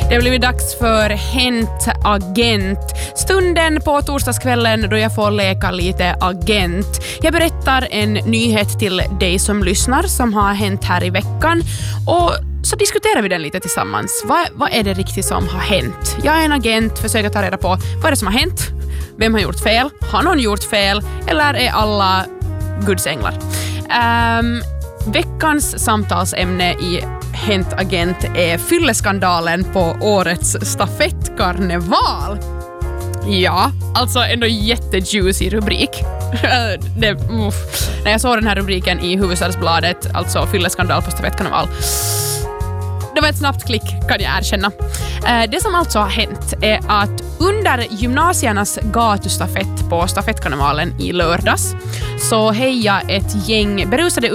Det har blivit dags för Hänt Agent. Stunden på torsdagskvällen då jag får leka lite agent. Jag berättar en nyhet till dig som lyssnar som har hänt här i veckan. Och så diskuterar vi den lite tillsammans. Vad är det riktigt som har hänt? Jag är en agent, försöker ta reda på vad är det som har hänt? Vem har gjort fel? Har någon gjort fel? Eller är alla Guds änglar? Veckans samtalsämne i Hänt Agent är fylleskandalen på årets stafettkarneval. Ja, alltså ändå jättejuicy rubrik. När jag såg den här rubriken i Hufvudstadsbladet, alltså fylleskandal på stafettkarneval, det var ett snabbt klick, kan jag erkänna. Det som alltså har hänt är att under gymnasiernas gatustafett på stafettkarnevalen i lördags så hejade ett gäng berusade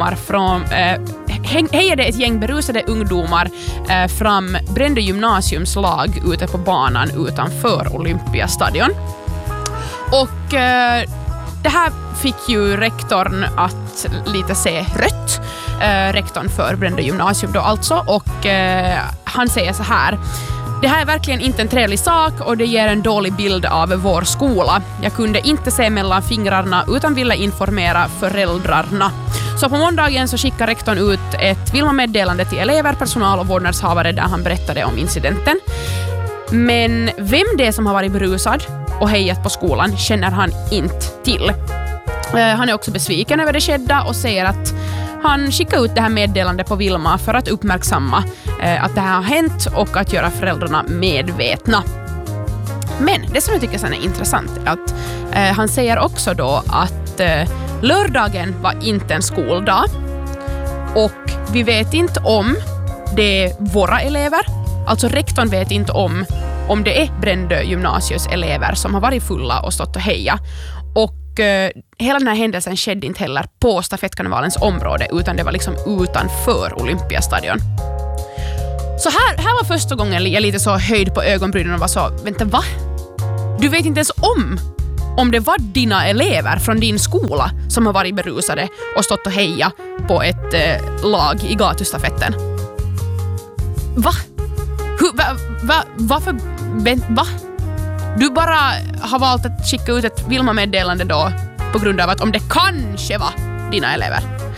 ungdomar fram Brändö gymnasiums lag ute på banan utanför Olympiastadion. Och det här fick ju rektorn att lite se rött. Rektorn för Brändö gymnasium då alltså, och han säger så här: det här är verkligen inte en trevlig sak och det ger en dålig bild av vår skola. Jag kunde inte se mellan fingrarna utan ville informera föräldrarna. Så på måndagen så skickar rektorn ut ett Vilma-meddelande till elever, personal och vårdnadshavare där han berättade om incidenten. Men vem det är som har varit berusad och hejat på skolan känner han inte till. Han är också besviken över det skedda och säger att han skickar ut det här meddelandet på Vilma för att uppmärksamma att det här har hänt och att göra föräldrarna medvetna. Men det som jag tycker är intressant är att han säger också då att lördagen var inte en skoldag och vi vet inte om det är våra elever, alltså rektorn vet inte om det är Brändö gymnasius elever som har varit fulla och stått och heja. Och hela den här händelsen skedde inte heller på stafettkarnevalens område utan det var liksom utanför Olympiastadion. Så här var första gången jag lite så höjd på ögonbrynen och var så, vänta, va? Du vet inte ens om det var dina elever från din skola som har varit berusade och stått och heja på ett lag i gatustafetten. Va? Varför? Va? Du bara har valt att skicka ut ett Vilma-meddelande då på grund av att om det kanske var dina elever.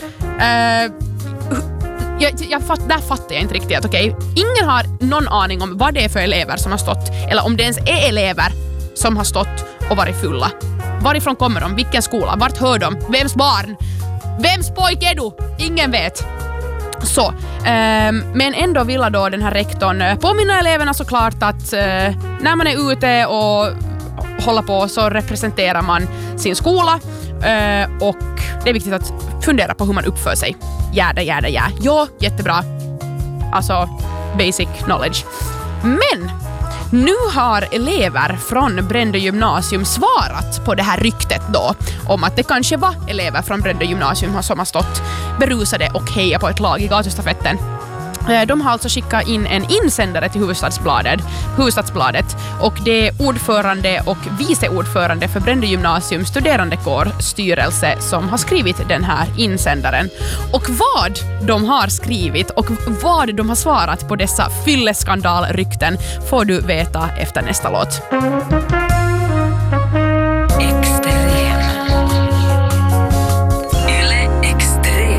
Där fattar jag inte riktigt att okej, ingen har någon aning om vad det är för elever som har stått, eller om det ens är elever som har stått och varit fulla. Varifrån kommer de? Vilken skola? Vart hör de? Vems barn? Vems pojk är du? Ingen vet. Så, men ändå vill då den här rektorn påminna eleverna såklart att när man är ute och håller på så representerar man sin skola och det är viktigt att fundera på hur man uppför sig. Ja, jättebra. Alltså, basic knowledge. Men nu har elever från Brändö gymnasium svarat på det här ryktet då om att det kanske var elever från Brändö gymnasium som har stått berusade och heja på ett lag i gatustafetten. De har alltså skickat in en insändare till Hufvudstadsbladet och det är ordförande och viceordförande för Brändö gymnasium studerandekår styrelse som har skrivit den här insändaren. Och vad de har skrivit och vad de har svarat på dessa fylleskandalrykten får du veta efter nästa låt.